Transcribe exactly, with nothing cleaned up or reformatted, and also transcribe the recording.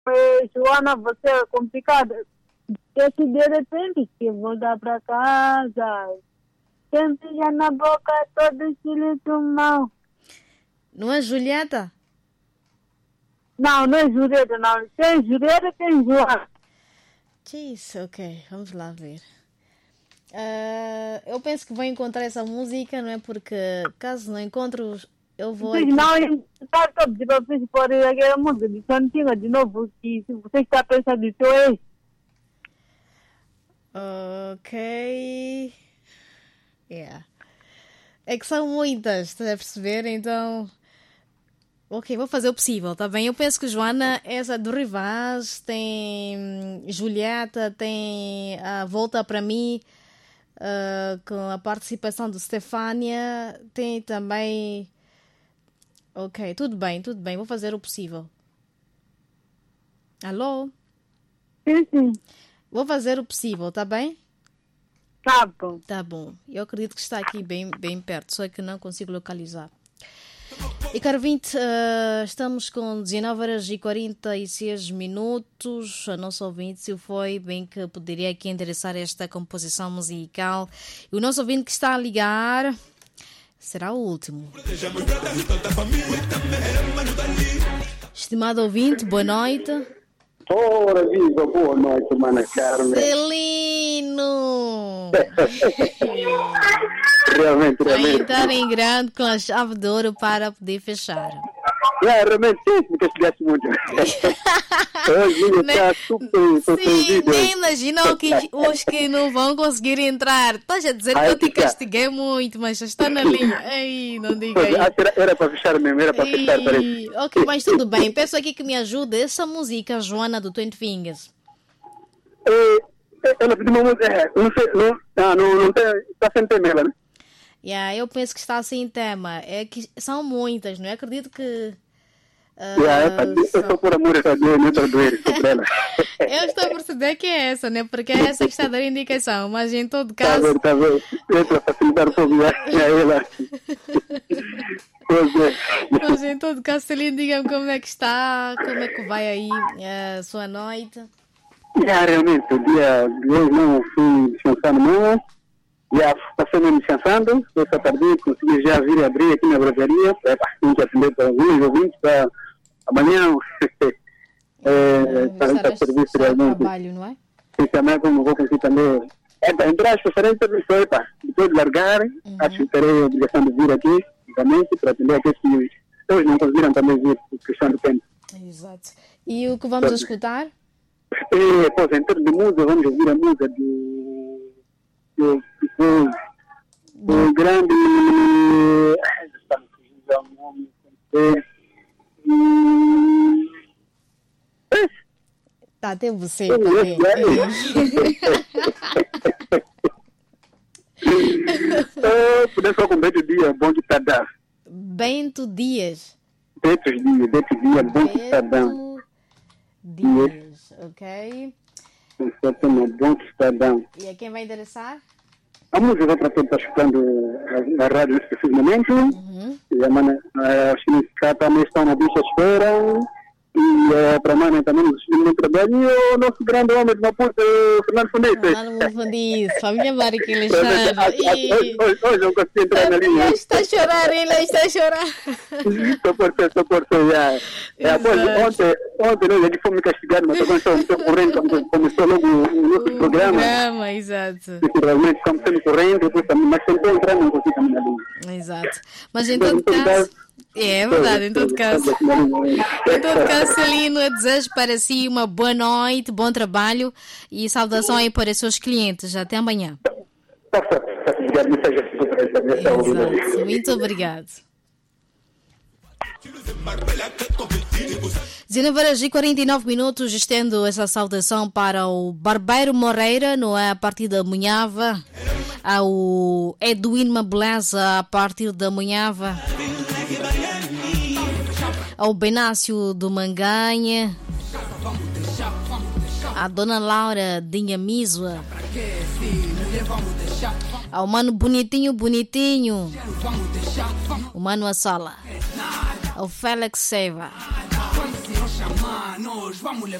eh, Joana, você é complicada. Esse de repente que voltar para casa. Sempre já na boca todo silêncio mal. Não é Julieta? Não, não é Julieta, não. Tem Julieta, tem Joana. Jeez, ok, vamos lá ver. Uh, eu penso que vou encontrar essa música, não é? Porque caso não encontro, eu vou. Vocês não encontram de vocês podem aquela música de Santinha de novo, que se você está pensando em seu ex. Ok. Yeah. É que são muitas, estás a perceber? Então. Ok, vou fazer o possível, tá bem? Eu penso que Joana, essa do Rivaz, tem Julieta, tem a Volta para mim, uh, com a participação do Stefânia, tem também. Ok, tudo bem, tudo bem, vou fazer o possível. Alô? Sim, sim. Vou fazer o possível, tá bem? Tá bom. Tá bom. Eu acredito que está aqui bem, bem perto, só que não consigo localizar. E caro ouvinte, uh, estamos com dezenove horas e quarenta e seis minutos. A nossa ouvinte, se foi bem que poderia aqui interessar esta composição musical. E o nosso ouvinte que está a ligar será o último. Estimado ouvinte, boa noite. Ora, viva, boa noite, mana Carmen. Celino! realmente, Vai realmente. entrar em grande com a chave de ouro para poder fechar. É, realmente, sim, porque estivesse muito. Hoje está super surpreendido. Nem imaginam que os que não vão conseguir entrar. Estás a dizer que eu te castiguei muito, mas já está na linha. Ei, não diga aí. Era, era para fechar mesmo, era para Ei, fechar. Peraí. Ok, mas tudo bem. Peço aqui que me ajude. Essa música, Joana, do Twenty Fingers. É, ela pediu uma música, é, não sei, não, ah, não, não tem, está sem tema ela, né? Yeah, eu penso que está sem tema. É que são muitas, não é? Acredito que... Uh, yeah, é, eu sou por amor, eu estou não estou doer sobre ela. Eu estou a perceber que é essa, né? Porque é essa que está a dar indicação, mas em todo caso... Está a ver, está a ver. Eu estou a facilitar um pouco a ela. Mas em todo caso, Celino, diga-me como é que está, como é que vai aí a sua noite. Yeah, realmente, o dia de hoje não fui descansando não. Já passei mesmo descansando. Essa tarde consegui já vir abrir aqui na brasaria. É, tenho que atender para alguns ouvintes para amanhã. é, para estar serviço realmente. Trabalho, não é? E também como vou conseguir também. É, para entrar as preferências pessoas, pá. Depois de largar, uhum. Acho que terei a obrigação de vir aqui, realmente, para atender aqueles que hoje não conseguiram também vir, por questão do tempo. Exato. E o que vamos então, escutar? É, pois, em termos de música, vamos ouvir a música do, do, do, do grande. Tá, tem você. Tá Poder só com Beto Dias, bom de Tadá. Bento Dias. Beto Dias, Beto Dias, bom de Tadá. Dias, ok. Bom cidadão. E a quem vai interessar? A música para quem está escutando na rádio nesse preciso momento. Uhum. E a mana, acho que também está na bicha espera. E uh, para a mana também nos no trabalho. E o nosso grande homem de Maputo, o Fernando Fundice. Fernando Fundice, família Marica Alexandre. Hoje, hoje eu consegui entrar na linha. Ele está a chorar, ele está a chorar. Estou por ser, estou por ser, já. É, ontem, ontem nós aqui fomos castigados, mas agora estou correndo, começou logo o nosso programa. programa, exato. E realmente estamos sempre correndo, depois também, mas sempre entrando, não consigo também na linha. Exato. Mas em todo caso... É verdade, em todo caso. Em todo caso, Celino, eu desejo para si uma boa noite, bom trabalho e saudação aí para os seus clientes. Até amanhã. Exato. Muito obrigado. dezenove horas e quarenta e nove minutos, estendo essa saudação para o Barbeiro Moreira, no a partir da Munhava, ao Edwin Beleza, a partir da Munhava, ao Benácio do Manganha, a Dona Laura Dinha Misua, ao Mano Bonitinho Bonitinho, o Mano Assala, ao Félix Seva, vamos levar.